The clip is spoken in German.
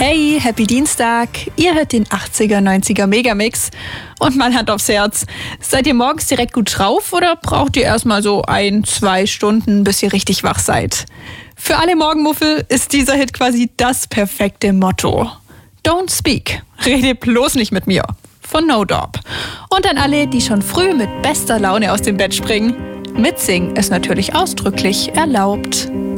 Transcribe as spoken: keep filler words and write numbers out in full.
Hey, happy Dienstag. Ihr hört den achtziger, neunziger Megamix. Und mal Hand aufs Herz. Seid ihr morgens direkt gut drauf oder braucht ihr erstmal so ein, zwei Stunden, bis ihr richtig wach seid? Für alle Morgenmuffel ist dieser Hit quasi das perfekte Motto. Don't speak. Rede bloß nicht mit mir. Von No Doubt. Und an alle, die schon früh mit bester Laune aus dem Bett springen. Mitsingen ist natürlich ausdrücklich erlaubt.